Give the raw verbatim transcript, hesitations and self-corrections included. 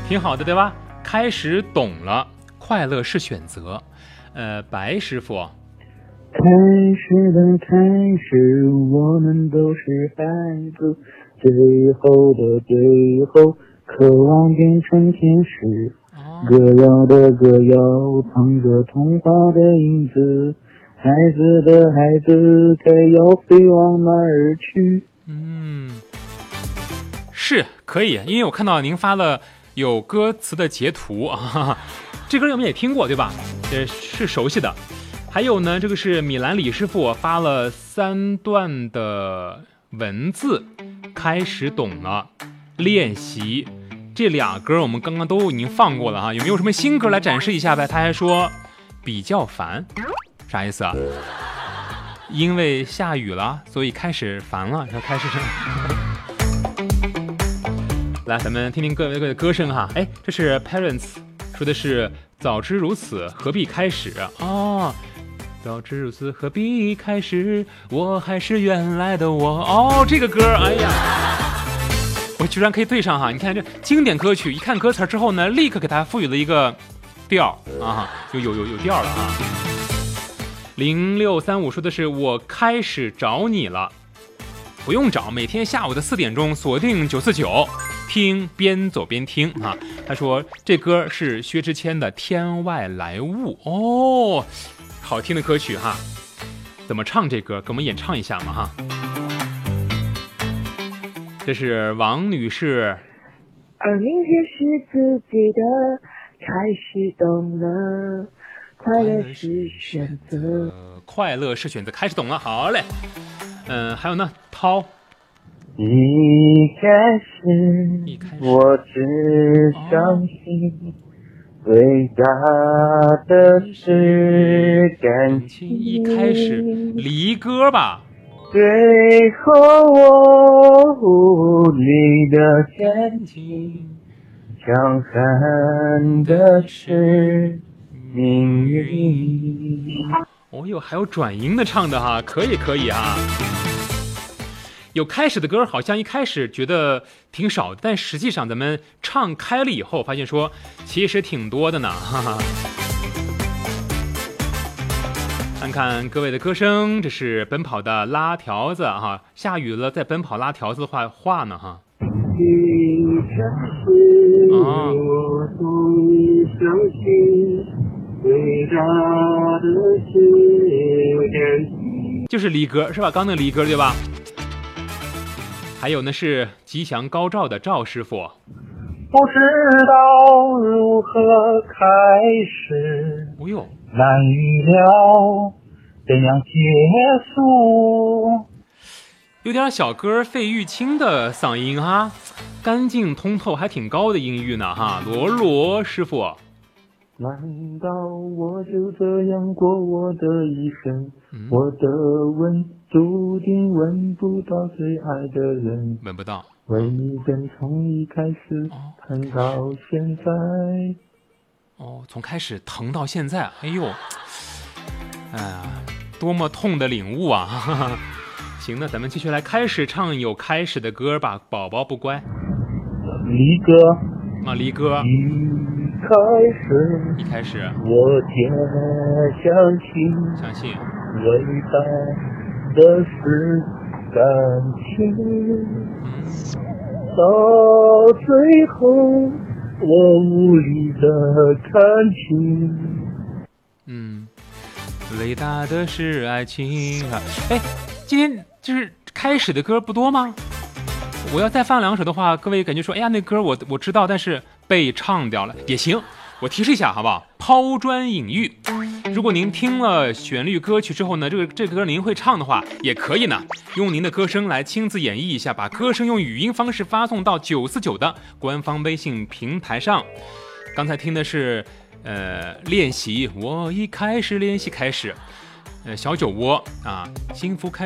挺好的，对吧？开始懂了，快乐是选择。呃，白师傅， 开始的开始，我们都是孩子，最后的最后，渴望变成天使。歌谣的歌谣，藏着童话的影子，孩子的孩子，该要飞往哪儿去？ 嗯，是可以，因为我看到您发了有歌词的截图啊，这歌我们也听过，对吧？这是熟悉的。还有呢，这个是米兰李师傅发了三段的文字，开始懂了，练习。这俩歌我们刚刚都已经放过了哈，有没有什么新歌来展示一下呗？他还说比较烦，啥意思啊？因为下雨了，所以开始烦了，要开始。来，咱们听听各位的歌声哈。哎，这是 Parents 说的是早知如此何必开始哦，早知如此何必开始，我还是原来的我。哦，这个歌，哎呀。我居然可以对上哈！你看这经典歌曲，一看歌词之后呢，立刻给它赋予了一个调啊，就有有有调了啊。零六三五说的是我开始找你了，不用找，每天下午的四点钟锁定九四九，听边走边听啊。他说这歌是薛之谦的《天外来物》哦，好听的歌曲哈。怎么唱这歌？给我们演唱一下嘛哈。这是王女士， 而明天是自己的，开始懂了，快乐是选择， 快乐是选择，开始懂了，好嘞。嗯，还有呢，涛， 一开始我只相信最大的是感情。 一开始离歌吧。 最后我无力的前进，强悍的是命运。 哦哟，还有转音的唱的哈，可以可以哈。有开始的歌好像一开始觉得挺少的，但实际上咱们唱开了以后发现说其实挺多的呢，哈哈。看看各位的歌声，这是奔跑的拉条子哈，下雨了再奔跑拉条子的话话呢哈。 一开始我终于相信最大的是感情， 就是离歌是吧？刚那离歌对吧？还有呢是吉祥高照的赵师傅， 不知道如何开始， 哦哟， 难预料怎样结束。 有点小歌费玉清的嗓音哈，干净通透，还挺高的音域呢哈。罗罗师傅， 难道我就这样过我的一生？嗯、我的吻注定吻不到最爱的人， 吻不到。 为你跟从一开始疼到现在。 哦，从开始疼到现在，哎呦，哎呀，多么痛的领悟啊！哈哈。行，那咱们继续来开始唱有开始的歌吧。宝宝不乖， 离歌啊，离歌。 一开始， 一开始， 我先相信， 相信伟大的是感情。 嗯， 到最后，我无力的看清。 嗯，伟大的是爱情啊！哎，今天就是开始的歌不多吗？我要再放两首的话，各位感觉说，哎呀，那歌我我知道，但是被唱掉了也行。我提示一下，好不好？抛砖引玉。如果您听了旋律歌曲之后呢，这个这个歌您会唱的话，也可以呢，用您的歌声来亲自演绎一下，把歌声用语音方式发送到九四九的官方微信平台上。刚才听的是呃练习，我一开始练习开始，呃小酒窝啊，幸福开。